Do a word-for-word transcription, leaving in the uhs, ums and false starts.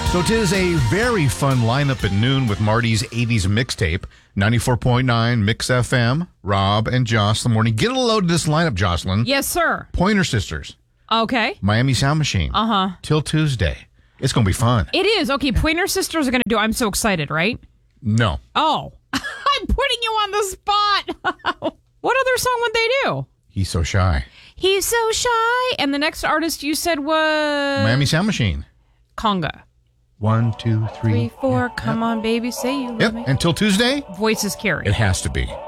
So it is a very fun lineup at noon with Marty's eighties mixtape, ninety-four point nine Mix F M, Rob and Joss in the morning. Get a load of this lineup, Jocelyn. Yes, sir. Pointer Sisters, Okay. Miami Sound Machine. Uh-huh. Till Tuesday. It's going to be fun. It is. Okay, Pointer Sisters are going to do I'm so excited, right? No. Oh. I'm putting you on the spot. What other song would they do? He's so shy. He's so shy. And the next artist you said was... Miami Sound Machine. Conga. One, two, three. Three, four. Yep. Come on, baby. Say you love Yep. me. Until Tuesday, Voices carry. it has to be.